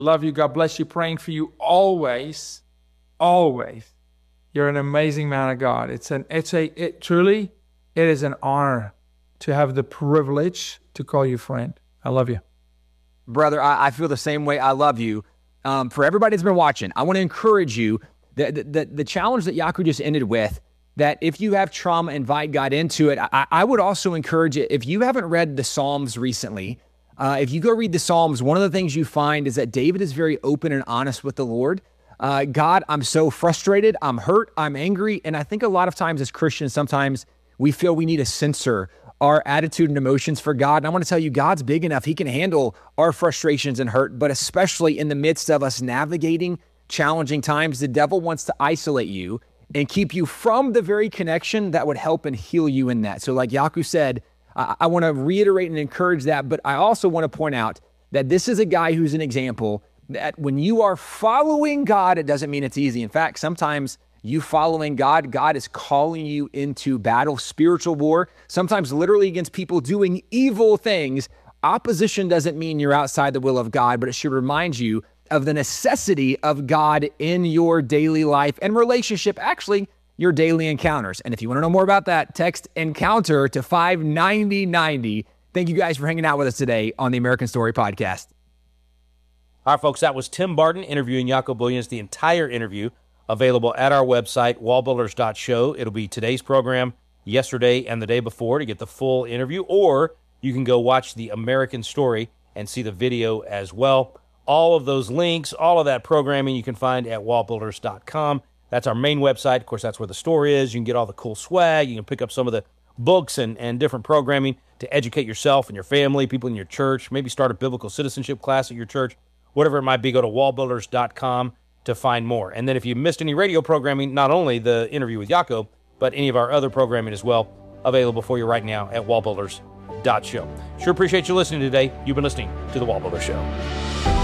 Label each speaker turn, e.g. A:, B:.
A: Love you. God bless you. Praying for you always. Always. You're an amazing man of God. Truly, it is an honor to have the privilege to call you friend. I love you.
B: Brother, I feel the same way. I love you. For everybody that's been watching, I want to encourage you that the challenge that Jaco just ended with, that if you have trauma, invite God into it. I would also encourage it, if you haven't read the Psalms recently, if you go read the Psalms, one of the things you find is that David is very open and honest with the Lord. God, I'm so frustrated, I'm hurt, I'm angry. And I think a lot of times as Christians, sometimes we feel we need to censor our attitude and emotions for God. And I want to tell you, God's big enough. He can handle our frustrations and hurt, but especially in the midst of us navigating challenging times, the devil wants to isolate you and keep you from the very connection that would help and heal you in that. So like Jaco said, I want to reiterate and encourage that, but I also want to point out that this is a guy who's an example that when you are following God, it doesn't mean it's easy. In fact, sometimes you following God, God is calling you into battle, spiritual war, sometimes literally against people doing evil things. Opposition doesn't mean you're outside the will of God, but it should remind you of the necessity of God in your daily life and relationship, actually your daily encounters. And if you want to know more about that, text ENCOUNTER to 59090. Thank you guys for hanging out with us today on the American Story Podcast.
C: All right, folks, that was Tim Barton interviewing Jaco Booyens. The entire interview available at our website, wallbuilders.show. It'll be today's program, yesterday, and the day before to get the full interview, or you can go watch the American Story and see the video as well. All of those links, all of that programming you can find at wallbuilders.com. That's our main website. Of course, that's where the store is. You can get all the cool swag. You can pick up some of the books and different programming to educate yourself and your family, people in your church, maybe start a biblical citizenship class at your church, whatever it might be. Go to wallbuilders.com to find more. And then if you missed any radio programming, not only the interview with Jaco, but any of our other programming as well, available for you right now at wallbuilders.show. Sure appreciate you listening today. You've been listening to The Wall Builder Show.